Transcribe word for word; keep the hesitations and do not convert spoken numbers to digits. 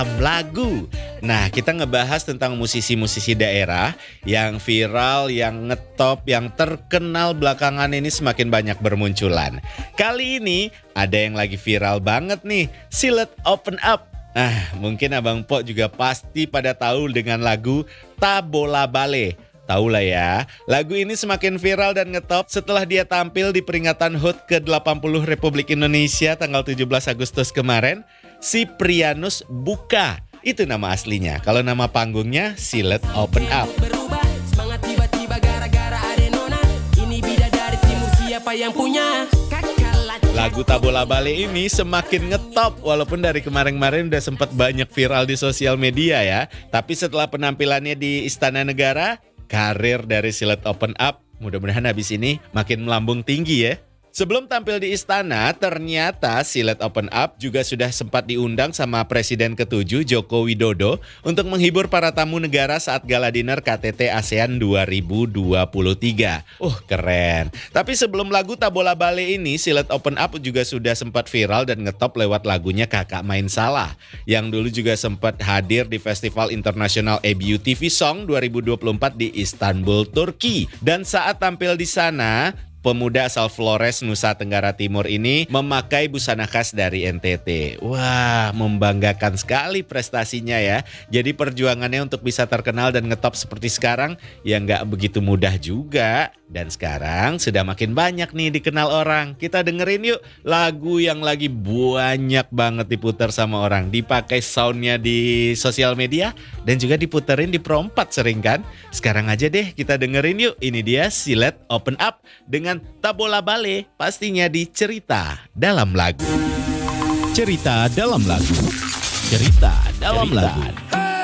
lagu. Nah, kita ngebahas tentang musisi-musisi daerah yang viral, yang ngetop, yang terkenal belakangan ini semakin banyak bermunculan. Kali ini ada yang lagi viral banget nih, Silet Open Up. Nah, mungkin Abang Po juga pasti pada tahu dengan lagu Tabola Bale. Tahu lah ya, lagu ini semakin viral dan ngetop setelah dia tampil di peringatan H U T ke delapan puluh Republik Indonesia tanggal tujuh belas Agustus kemarin. Siprianus Buka, itu nama aslinya. Kalau nama panggungnya Silet Open Up. Berubah, semangat tiba-tiba gara-gara ada nona. Ini bidadari timur, siapa yang punya? Lagu Tabola Bale ini semakin ngetop walaupun dari kemarin-kemarin udah sempat banyak viral di sosial media ya. Tapi setelah penampilannya di Istana Negara, karir dari Silet Open Up mudah-mudahan habis ini makin melambung tinggi ya. Sebelum tampil di istana, ternyata Silet Open Up juga sudah sempat diundang sama Presiden ketujuh Joko Widodo untuk menghibur para tamu negara saat gala dinner K T T ASEAN dua ribu dua puluh tiga. Uh, keren. Tapi sebelum lagu Tabola Bale ini, Silet Open Up juga sudah sempat viral dan ngetop lewat lagunya Kakak Main Salah, yang dulu juga sempat hadir di Festival Internasional E B U T V Song dua ribu dua puluh empat di Istanbul, Turki. Dan saat tampil di sana, pemuda asal Flores, Nusa Tenggara Timur ini memakai busana khas dari N T T. Wah, membanggakan sekali prestasinya ya. Jadi perjuangannya untuk bisa terkenal dan ngetop seperti sekarang ya nggak begitu mudah juga. Dan sekarang sudah makin banyak nih dikenal orang. Kita dengerin yuk lagu yang lagi banyak banget diputar sama orang. Dipakai soundnya di sosial media dan juga diputerin di Pro empat sering kan. Sekarang aja deh kita dengerin yuk. Ini dia Silet Open Up dengan Tabola Bale, pastinya di Cerita Dalam Lagu. Cerita dalam lagu. Cerita dalam Cerita lagu.